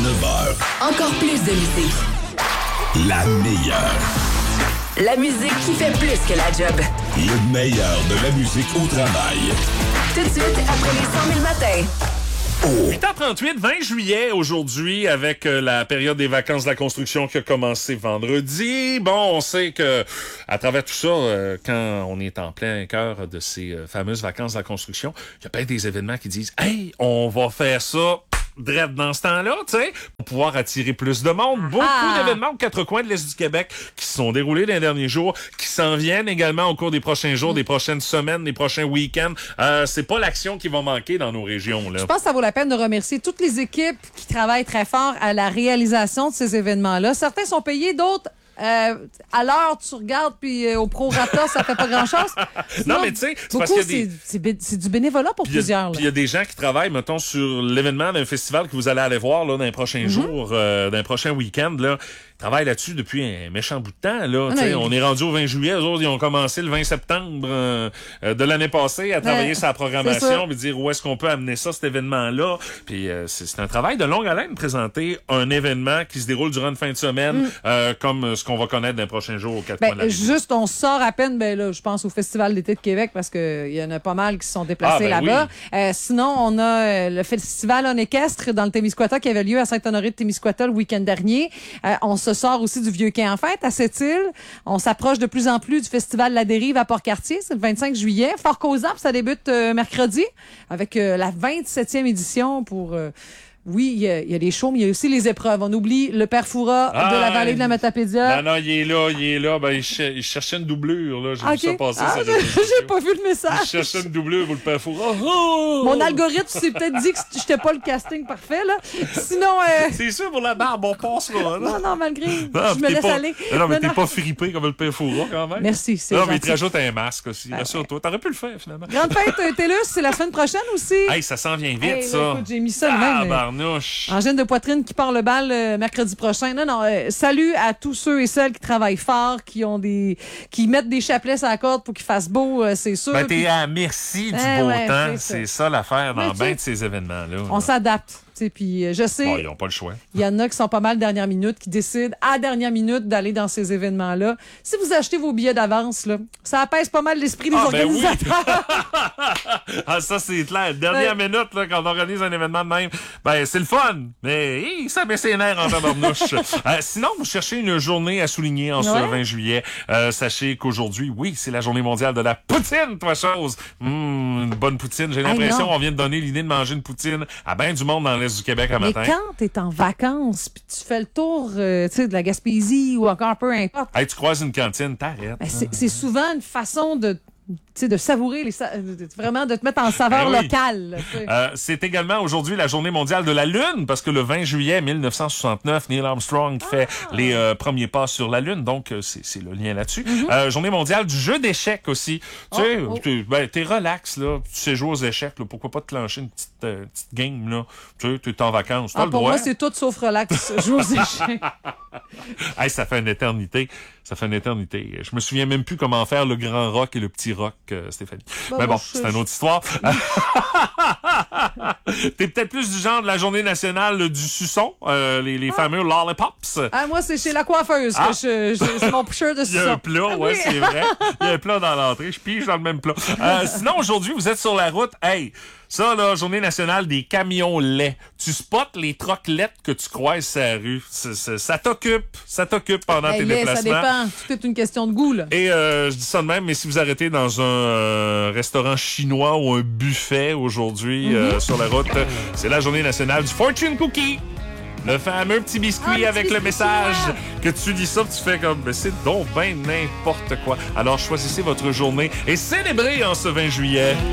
9h. Encore plus de musique. La meilleure. La musique qui fait plus que la job. Le meilleur de la musique au travail. Tout de suite, après les 100 000 matins. 8h38, 20 juillet aujourd'hui, avec la période des vacances de la construction qui a commencé vendredi. Bon, on sait que à travers tout ça, quand on est en plein cœur de ces fameuses vacances de la construction, il y a peut-être des événements qui disent « Hey, on va faire ça ». Drette dans ce temps-là, tu sais, pour pouvoir attirer plus de monde. Beaucoup d'événements aux quatre coins de l'Est du Québec qui se sont déroulés dans les derniers jours, qui s'en viennent également au cours des prochains jours, des prochaines semaines, des prochains week-ends. C'est pas l'action qui va manquer dans nos régions, là. Je pense que ça vaut la peine de remercier toutes les équipes qui travaillent très fort à la réalisation de ces événements-là. Certains sont payés, d'autres à l'heure, tu regardes, puis au prorata, ça fait pas grand-chose. Sinon, non, mais tu sais, c'est parce beaucoup, qu'il y a des... c'est du bénévolat pour plusieurs. Puis il y a des gens qui travaillent, mettons, sur l'événement d'un festival que vous allez aller voir là, dans les prochains jours, dans les prochains week-ends, là. Ils travaillent là-dessus depuis un méchant bout de temps, là. On est rendu au 20 juillet, eux autres, ils ont commencé le 20 septembre de l'année passée à travailler sur la programmation, puis dire où est-ce qu'on peut amener ça, cet événement-là. Puis c'est un travail de longue haleine de présenter un événement qui se déroule durant une fin de semaine, comme ce qu'on va connaître dans les prochains jours aux quatre coins de la ville. Juste, on sort à peine, là, je pense au Festival d'été de Québec, parce que il y en a pas mal qui se sont déplacés là-bas. Oui. Sinon, on a le Festival en équestre dans le Témiscouata qui avait lieu à Saint-Honoré de Témiscouata le week-end dernier. On se sort aussi du Vieux Quai en fête à Sept-Îles. On s'approche de plus en plus du Festival La Dérive à Port-Cartier, c'est le 25 juillet. Fort Causap, ça débute mercredi avec la 27e édition pour... Oui, il y a des shows, mais il y a aussi les épreuves. On oublie le père Foura de la vallée de la Matapédia. Non, il est là. Ben, il cherchait une doublure, là. J'ai vu ça passer. J'ai pas vu le message. Il cherchait une doublure pour le père Foura. Mon algorithme s'est peut-être dit que j'étais pas le casting parfait, là. Sinon, c'est sûr, pour la barbe, on passera, là. Non, malgré. Je me laisse aller. Non, mais t'es pas fripé comme le père Foura, quand même. Merci, c'est non, mais il te rajoute un masque aussi. Rassure-toi. T'aurais pu le faire, finalement. Grande fête, TELUS, c'est la semaine prochaine aussi. Hey, ça s'en vient vite, ça. Là, écoute, j'ai mis ça le même. Angine de poitrine qui part le bal mercredi prochain. Non, salut à tous ceux et celles qui travaillent fort, qui mettent des chapelets sur la corde pour qu'il fasse beau, c'est sûr. Ben, t'es à merci du beau temps. C'est ça l'affaire dans bien de ces événements-là. On s'adapte. Puis je sais, ils n'ont pas le choix. Il y en a qui sont pas mal dernière minute, qui décident à dernière minute d'aller dans ces événements-là. Si vous achetez vos billets d'avance, là, ça apaise pas mal l'esprit des organisateurs. Oui. Ça, c'est clair. Dernière minute, là, quand on organise un événement de même, ben c'est le fun, mais ça met ses nerfs en tabarnouche. Sinon, vous cherchez une journée à souligner en ce 20 juillet. Sachez qu'aujourd'hui, oui, c'est la journée mondiale de la poutine, toi chose. Une bonne poutine. J'ai l'impression qu'on vient de donner l'idée de manger une poutine à bien du monde dans l'Est du Québec à matin. Mais quand t'es en vacances puis tu fais le tour de la Gaspésie ou encore peu importe. Hey, tu croises une cantine, t'arrêtes. Ben, c'est souvent une façon de savourer, vraiment de te mettre en saveur locale. C'est également aujourd'hui la journée mondiale de la Lune, parce que le 20 juillet 1969, Neil Armstrong fait les premiers pas sur la Lune, donc c'est le lien là-dessus. Journée mondiale du jeu d'échecs aussi. Tu sais, t'es relax, là, tu sais jouer aux échecs, là, pourquoi pas te clencher une petite game, là. Tu sais, t'es en vacances, t'as le droit. Pour moi, c'est tout sauf relax, jouer aux échecs. Hey, ça fait une éternité. Je me souviens même plus comment faire le grand rock et le petit rock, Stéphanie. Mais bon, c'est une autre histoire. T'es peut-être plus du genre de la journée nationale du suçon, les fameux lollipops. Moi, c'est chez la coiffeuse que c'est mon pusher de suçon. Il y a un plat, c'est vrai. Il y a un plat dans l'entrée. Je pige dans le même plat. Sinon, aujourd'hui, vous êtes sur la route. Hey, ça, là, journée nationale des camions laits. Tu spots les trocs-lettes que tu croises sur la rue. Ça t'occupe pendant tes déplacements. Ça dépend. C'est une question de goût, là. Et je dis ça de même, mais si vous arrêtez dans un restaurant chinois ou un buffet aujourd'hui sur la route, c'est la journée nationale du Fortune Cookie. Le fameux petit biscuit avec le message que tu lis ça, tu fais comme, c'est donc ben n'importe quoi. Alors choisissez votre journée et célébrez en ce 20 juillet.